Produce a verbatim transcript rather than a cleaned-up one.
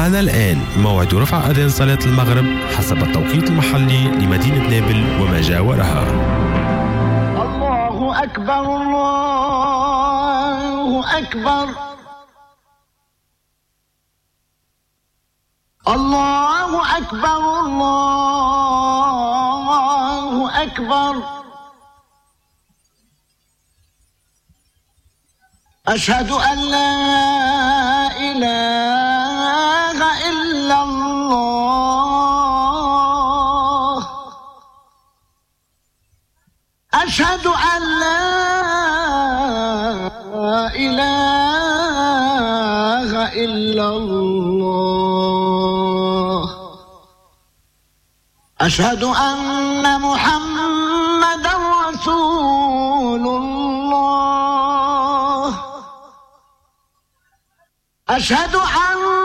معنا الآن موعد رفع أذان صلاة المغرب حسب التوقيت المحلي لمدينة نابل وما جاورها. الله أكبر الله أكبر الله أكبر الله أكبر أشهد أن لا إله إلا الله أشهد أن لا إله إلا الله أشهد أن محمدا رسول الله أشهد أن